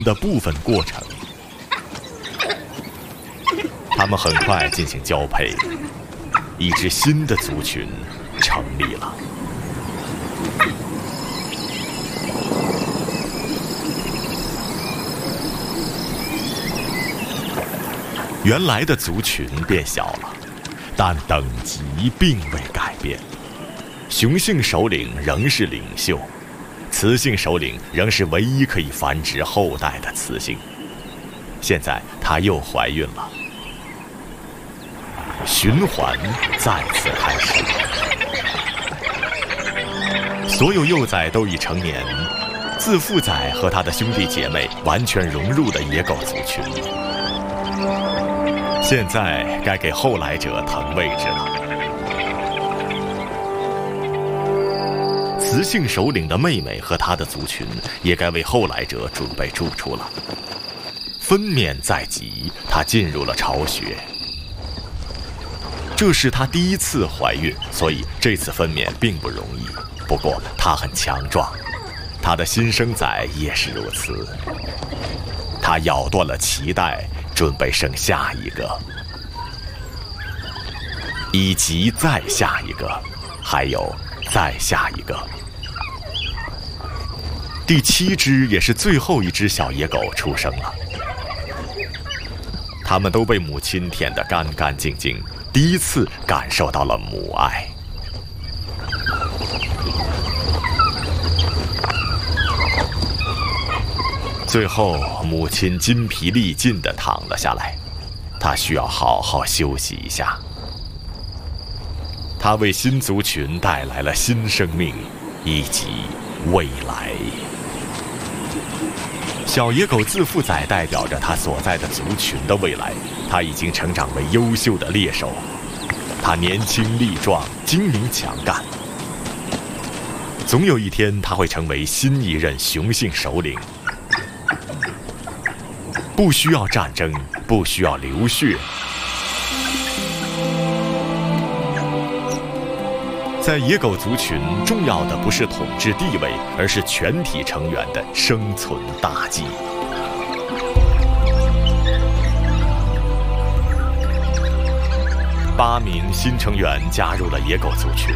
的部分过程。他们很快进行交配，一支新的族群成立了。原来的族群变小了，但等级并未改变。雄性首领仍是领袖，雌性首领仍是唯一可以繁殖后代的雌性。现在她又怀孕了，循环再次开始。所有幼崽都已成年，自负崽和他的兄弟姐妹完全融入了野狗族群。现在该给后来者腾位置了。雌性首领的妹妹和她的族群也该为后来者准备住处了。分娩在即，她进入了巢穴。这是她第一次怀孕，所以这次分娩并不容易。不过她很强壮，她的新生崽也是如此。她咬断了脐带，准备生下一个，以及再下一个，还有再下一个。第7只也是最后一只小野狗出生了。它们都被母亲舔得干干净净，第一次感受到了母爱。最后，母亲筋疲力尽地躺了下来，她需要好好休息一下。她为新族群带来了新生命以及未来。小野狗自负崽代表着它所在的族群的未来，它已经成长为优秀的猎手，它年轻力壮，精明强干。总有一天，它会成为新一任雄性首领。不需要战争，不需要流血。在野狗族群，重要的不是统治地位，而是全体成员的生存大计。8名新成员加入了野狗族群。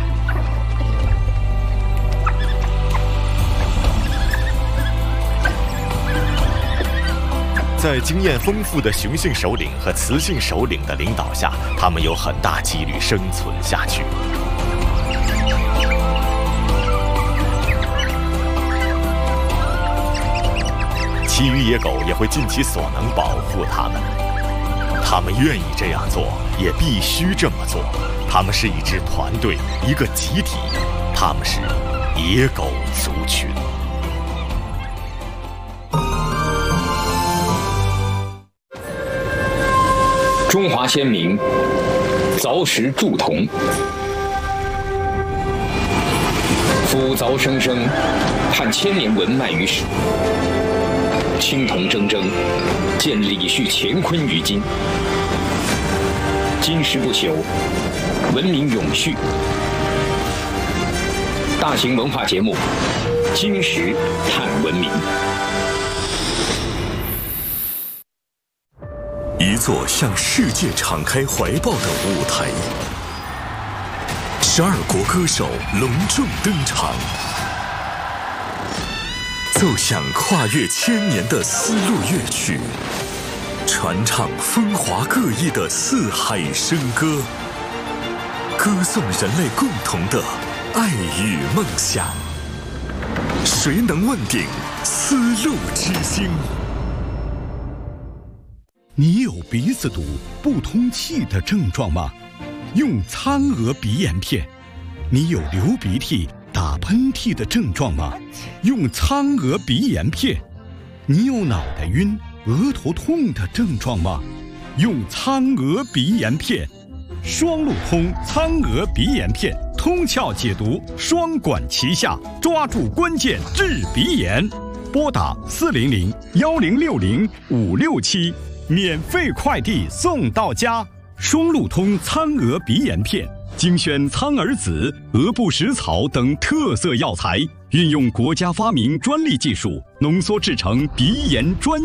在经验丰富的雄性首领和雌性首领的领导下，他们有很大几率生存下去。其余野狗也会尽其所能保护它们。他们愿意这样做，也必须这么做。他们是一支团队，一个集体。他们是野狗族群。 中华先民凿石铸铜，夫凿生生，盼千年文脉于史。青铜铮铮，见李旭乾坤于今。金石不朽，文明永续。大型文化节目《金石探文明》。 一座向世界敞开怀抱的舞台，12国歌手隆重登场，奏响跨越千年的丝路乐曲，传唱风华各异的四海笙歌，歌颂人类共同的爱与梦想。谁能问鼎丝路之星？ 你有鼻子堵、不通气的症状吗？用苍娥鼻炎片。你有流鼻涕、打喷嚏的症状吗？用苍娥鼻炎片。你有脑袋晕、额头痛的症状吗？用苍娥鼻炎片。双路通苍娥鼻炎片，通窍解毒，双管齐下，抓住关键治鼻炎。拨打400-1060-567，免费快递送到家。双路通苍娥鼻炎片， 精选苍耳子、鹅不食草等特色药材，运用国家发明专利技术，浓缩制成鼻炎专